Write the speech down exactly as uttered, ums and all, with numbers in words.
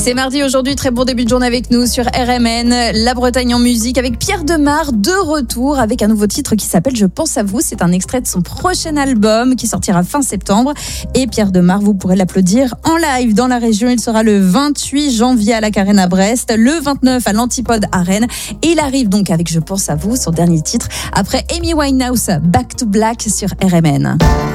C'est mardi aujourd'hui, très bon début de journée avec nous sur R M N, la Bretagne en musique avec Pierre Demar de retour avec un nouveau titre qui s'appelle Je pense à vous. C'est un extrait de son prochain album qui sortira fin septembre. Et Pierre Demar, vous pourrez l'applaudir en live dans la région. Il sera le vingt-huit janvier à la Carène à Brest, le vingt-neuf à l'Antipode à Rennes. Et il arrive donc avec Je pense à vous, son dernier titre, après Amy Winehouse, Back to Black sur R M N.